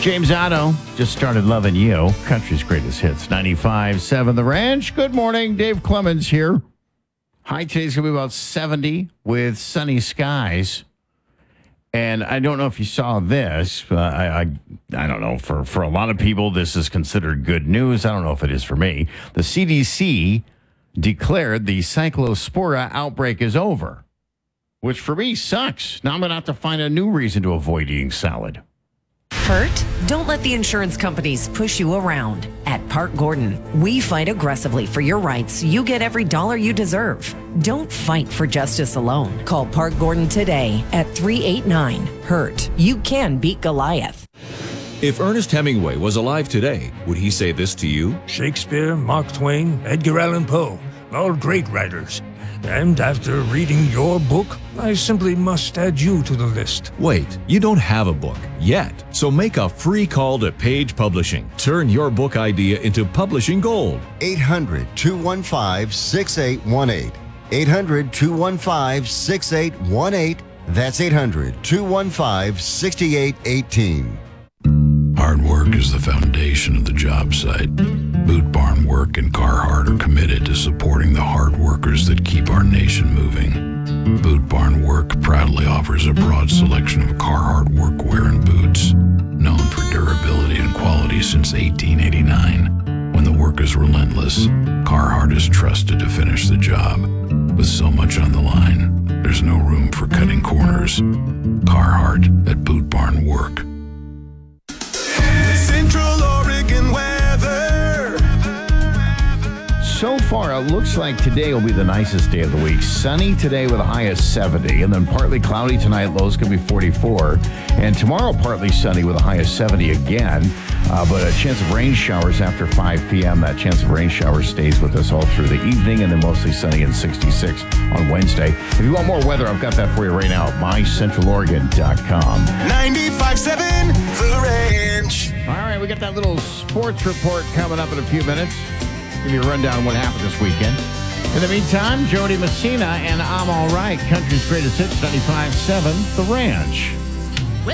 James Otto just started loving you. Country's greatest hits, 95.7 The Ranch. Good morning, Dave Clemens here. High today's going to be about 70 with sunny skies. And I don't know if you saw this. I don't know. For a lot of people, this is considered good news. I don't know if it is for me. The CDC declared the Cyclospora outbreak is over, which for me sucks. Now I'm going to have to find a new reason to avoid eating salad. Hurt? Don't let the insurance companies push you around. At Park Gordon, we fight aggressively for your rights so you get every dollar you deserve. Don't fight for justice alone. Call Park Gordon today at 389-HURT. You can beat Goliath. If Ernest Hemingway was alive today, would he say this to you? Shakespeare, Mark Twain, Edgar Allan Poe, all great writers. And after reading your book, I simply must add you to the list. Wait, you don't have a book yet. So make a free call to Page Publishing. Turn your book idea into publishing gold. 800-215-6818. 800-215-6818. That's 800-215-6818. Hard work is the foundation of the job site. Boot Barn Work and Carhartt are committed to supporting the hard workers that keep our nation moving. Boot Barn Work proudly offers a broad selection of Carhartt workwear and boots, known for durability and quality since 1889. When the work is relentless, Carhartt is trusted to finish the job. With so much on the line, there's no room for cutting corners. Carhartt at Boot Barn Work. Central Oregon weather. So far, it looks like today will be the nicest day of the week. Sunny today with a high of 70, and then partly cloudy tonight. Lows could be 44. And tomorrow, partly sunny with a high of 70 again. But a chance of rain showers after 5 p.m. That chance of rain showers stays with us all through the evening, and then mostly sunny and 66 on Wednesday. If you want more weather, I've got that for you right now at mycentraloregon.com. 95.7 The Ranch. All right, we got that little sports report coming up in a few minutes. Give you a rundown of what happened this weekend. In the meantime, Jody Messina and I'm All Right, country's greatest hits, 95.7 The Ranch.